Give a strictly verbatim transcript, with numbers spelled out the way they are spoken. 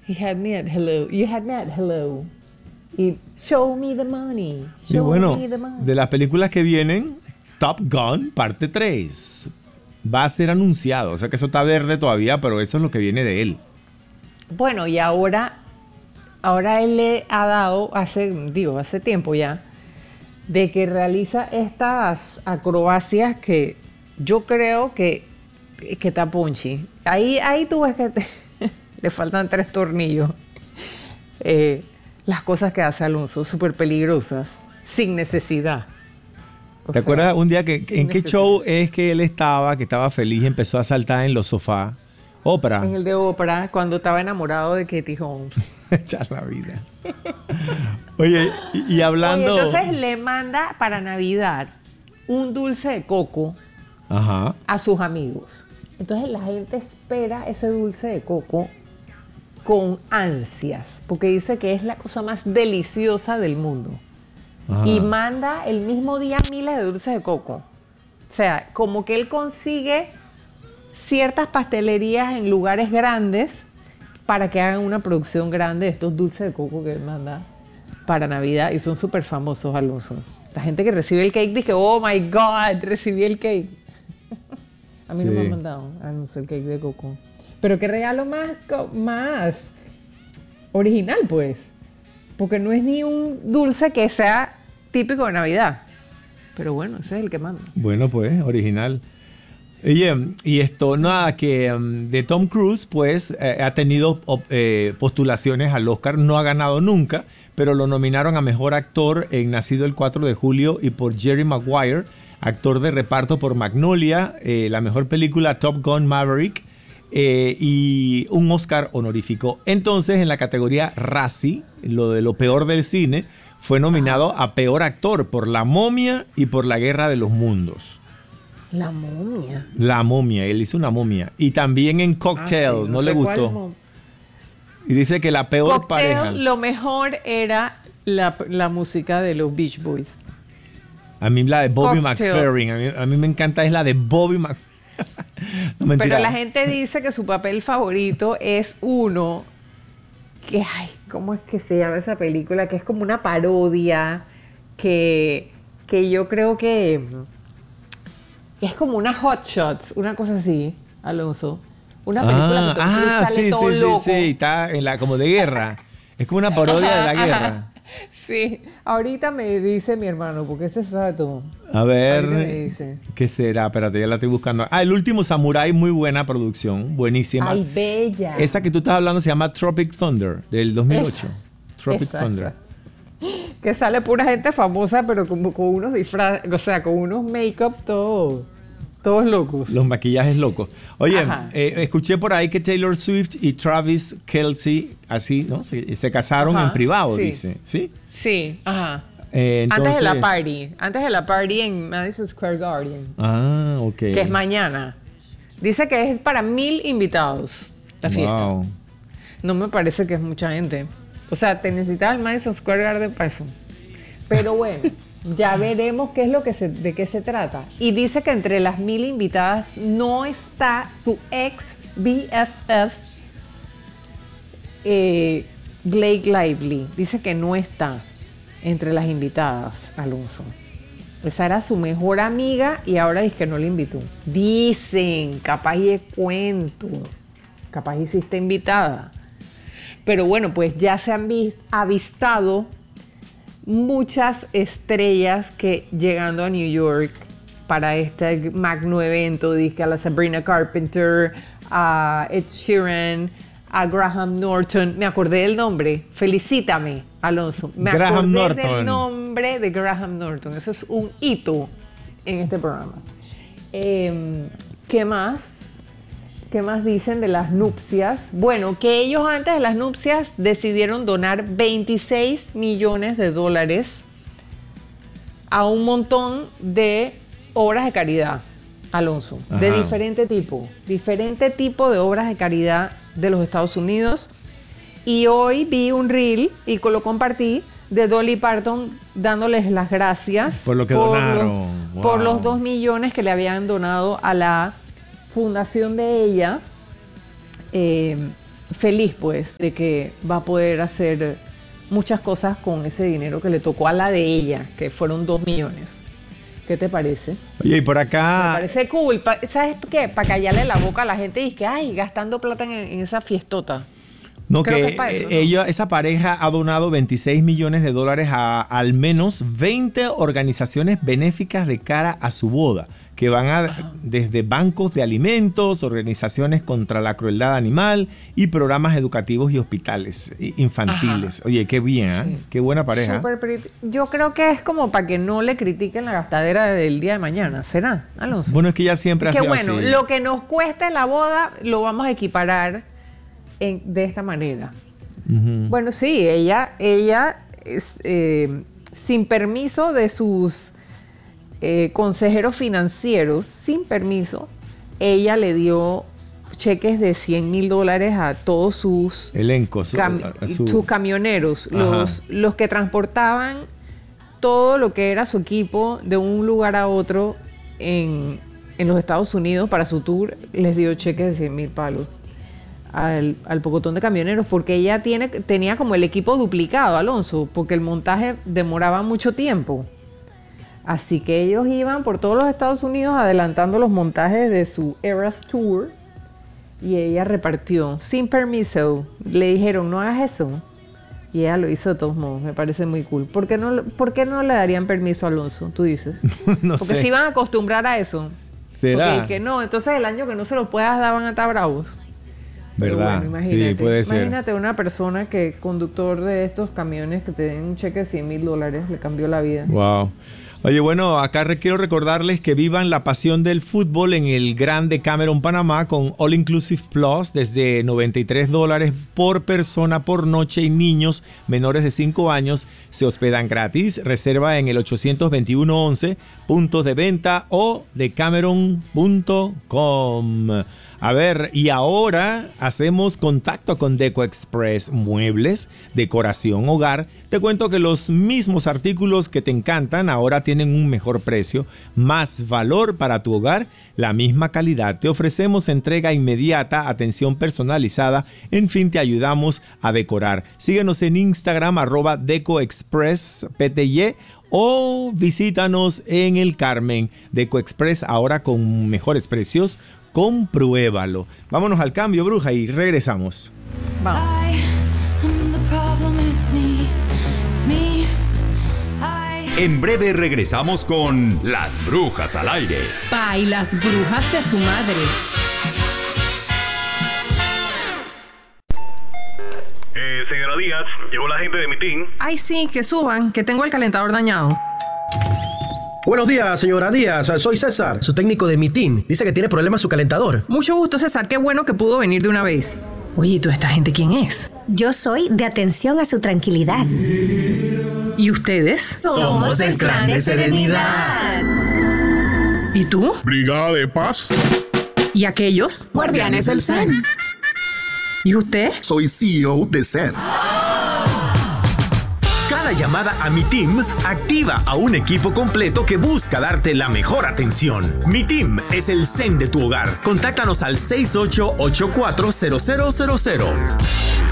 He had me at hello. You had me at hello. Y show me the money. Y Show bueno, me the money. de las películas que vienen, Top Gun parte tres va a ser anunciado. O sea que eso está verde todavía, pero eso es lo que viene de él. Bueno, y ahora, ahora él le ha dado, hace, digo, hace tiempo ya, de que realiza estas acrobacias que yo creo que, que está punchy. Ahí, ahí tú ves que te, le faltan tres tornillos. Eh, las cosas que hace Alonso, súper peligrosas, sin necesidad. O ¿Te sea, acuerdas un día que en qué necesidad. show es que él estaba, que estaba feliz y empezó a saltar en los sofás? Ópera. En el de Oprah, cuando estaba enamorado de Katie Holmes. Echar la vida. Oye, y, y hablando... Oye, entonces le manda para Navidad un dulce de coco Ajá. a sus amigos. Entonces la gente espera ese dulce de coco con ansias, porque dice que es la cosa más deliciosa del mundo. Ajá. Y manda el mismo día miles de dulces de coco. O sea, como que él consigue ciertas pastelerías en lugares grandes para que hagan una producción grande de estos dulces de coco que él manda para Navidad, y son súper famosos, Alonso. La gente que recibe el cake dice, oh my God, recibí el cake. A mí Sí. no me han mandado, Alonso, el cake de coco. Pero qué regalo más, más original, pues. Porque no es ni un dulce que sea típico de Navidad. Pero bueno, ese es el que manda. Bueno, pues, original. Oye, y esto, nada, que um, de Tom Cruise, pues, eh, ha tenido eh, postulaciones al Oscar, no ha ganado nunca, pero lo nominaron a Mejor Actor en Nacido el cuatro de julio y por Jerry Maguire, actor de reparto por Magnolia, eh, la mejor película Top Gun Maverick, eh, y un Oscar honorífico. Entonces, en la categoría Razzie, lo de lo peor del cine, fue nominado a Peor Actor por La Momia y por La Guerra de los Mundos. La momia. La momia, él hizo una momia. Y también en Cocktail, Ah, sí, no, sé le cuál gustó. mom- Y dice que la peor Cocktail, pareja. lo mejor era la, la música de los Beach Boys. A mí la de Bobby Cocktail. McFerrin. A mí, a mí me encanta es la de Bobby Mc... No, mentira. Pero la gente dice que su papel favorito es uno que, ay, ¿cómo es que se llama esa película? Que es como una parodia, que, que yo creo que es como una Hot Shots, una cosa así, Alonso. Una película Ah, que Tom Cruise ah, sale sí, todo sí, loco. sí, sí. Está en la, como de guerra. Es como una parodia de la Ajá, guerra. ajá. Sí, ahorita me dice mi hermano, porque ese sabe todo. A Ahorita me ver, dice. ¿qué será? Espérate, ya la estoy buscando. Ah, El Último Samurai, muy buena producción, buenísima. Ay, bella. Esa que tú estás hablando se llama Tropic Thunder, del dos mil ocho. Esa, Tropic esa, Thunder. esa. Que sale pura gente famosa, pero como con unos disfraces, o sea, con unos make-up todos, todos locos. Los maquillajes locos. Oye, Ajá. eh, escuché por ahí que Taylor Swift y Travis Kelce, así, ¿no? Se, se casaron Ajá, en privado, sí. dice. ¿Sí? Sí, ajá. Eh, Antes de la entonces- party, antes de la party en Madison Square Garden, Ah, ok. que es mañana. Dice que es para mil invitados la fiesta. Wow. No me parece que es mucha gente. O sea, te necesitas el Madison Square Garden para eso. Pero bueno, ya veremos qué es lo que se, de qué se trata. Y dice que entre las mil invitadas no está su ex B F F, eh, Blake Lively. Dice que no está entre las invitadas, Alonso. Esa era su mejor amiga y ahora dice que no le invitó. Dicen, capaz y de cuento. Capaz y sí está invitada. Pero bueno, pues ya se han vis- avistado muchas estrellas que llegando a New York para este magno evento, dice a la Sabrina Carpenter, a Ed Sheeran, a Graham Norton. Me acordé del nombre. Felicítame, Alonso. Me Graham acordé Norton. del nombre de Graham Norton. Ese es un hito en este programa. Eh, ¿Qué más? ¿Qué más dicen de las nupcias? Bueno, que ellos antes de las nupcias decidieron donar veintiséis millones de dólares a un montón de obras de caridad, Alonso, de Ajá. diferente tipo, diferente tipo de obras de caridad de los Estados Unidos. Y hoy vi un reel y lo compartí de Dolly Parton dándoles las gracias Por lo que los- donaron. Wow. por los dos millones que le habían donado a la fundación de ella, eh, feliz pues de que va a poder hacer muchas cosas con ese dinero que le tocó a la de ella, que fueron dos millones. ¿Qué te parece? Oye, y por acá... Me parece cool. ¿Sabes qué? Para callarle la boca a la gente y que, ay, gastando plata en, en esa fiestota. No, Creo que, que es para eso, ¿no? ella, esa pareja ha donado veintiséis millones de dólares a al menos veinte organizaciones benéficas de cara a su boda, que van a, desde bancos de alimentos, organizaciones contra la crueldad animal y programas educativos y hospitales infantiles. Ajá. Oye, qué bien, ¿eh? Sí. Qué buena pareja. Super, yo creo que es como para que no le critiquen la gastadera del día de mañana. ¿Será, Alonso? Bueno, es que ella siempre ha sido así. Que bueno, lo que nos cueste la boda lo vamos a equiparar en, de esta manera. Uh-huh. Bueno, sí, ella, ella es, eh, sin permiso de sus eh, consejeros financieros, sin permiso, ella le dio cheques de cien mil dólares a todos sus elencos, cam- a, a su... sus camioneros, los, los que transportaban todo lo que era su equipo de un lugar a otro en, en los Estados Unidos para su tour. Les dio cheques de cien mil palos al, al pocotón de camioneros, porque ella tiene, tenía como el equipo duplicado, Alonso, porque el montaje demoraba mucho tiempo. Así que ellos iban por todos los Estados Unidos adelantando los montajes de su Eras Tour y ella repartió sin permiso. Le dijeron, no hagas eso. Y ella lo hizo de todos modos. Me parece muy cool. ¿Por qué no, por qué no le darían permiso a Alonso? Tú dices. No Porque sé. se iban a acostumbrar a eso. ¿Será? Porque dije, no, entonces el año que no se lo puedas dar van a estar bravos. ¿Verdad? Bueno, imagínate, sí, puede ser. Imagínate una persona que, conductor de estos camiones, que te den un cheque de cien mil dólares, le cambió la vida. Wow. Oye, bueno, acá quiero recordarles que vivan la pasión del fútbol en el Grand Decameron Panamá con All Inclusive Plus desde noventa y tres dólares por persona por noche, y niños menores de cinco años se hospedan gratis. Reserva en el ochocientos veintiuno once, puntos de venta o decameron punto com. A ver, y ahora hacemos contacto con Deco Express Muebles, decoración, hogar. Te cuento que los mismos artículos que te encantan ahora tienen un mejor precio, más valor para tu hogar, la misma calidad. Te ofrecemos entrega inmediata, atención personalizada, en fin, te ayudamos a decorar. Síguenos en Instagram, arroba DecoExpressPTY, o visítanos en el Carmen. Deco Express ahora con mejores precios. Compruébalo. Vámonos al cambio, bruja, y regresamos. Vamos. En breve regresamos con Las Brujas al Aire. Pa y las brujas de su madre. Eh, señora Díaz, llegó la gente de mi team. Ay, sí, que suban, que tengo el calentador dañado. Buenos días, señora Díaz. Soy César, su técnico de mi team. Dice que tiene problemas su calentador. Mucho gusto, César. Qué bueno que pudo venir de una vez. Oye, ¿y toda esta gente quién es? Yo soy de atención a su tranquilidad. ¿Y ustedes? Somos del Clan de Serenidad. ¿Y tú? Brigada de Paz. ¿Y aquellos? Guardianes del Zen. ¿Y usted? Soy C E O de Zen. Cada llamada a Mi Team activa a un equipo completo que busca darte la mejor atención. Mi Team es el Zen de tu hogar. Contáctanos al seis ocho ocho cuatro cero cero cero cero.